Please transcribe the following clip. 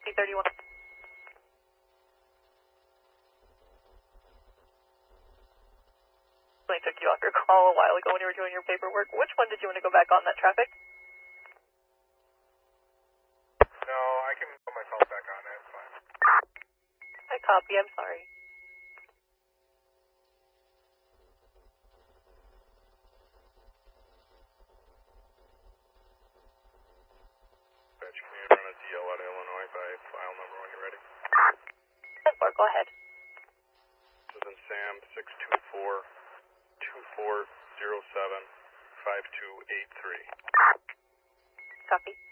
copy 31. I took you off your call a while ago when you were doing your paperwork. Which one did you want to go back on, that traffic? No, I can put my call back on. It's fine. I copy. I'm sorry. Dispatch community run a DL out of Illinois by file number when you're ready. 10-4, go ahead. This is in Sam 624-2407-5283. Copy.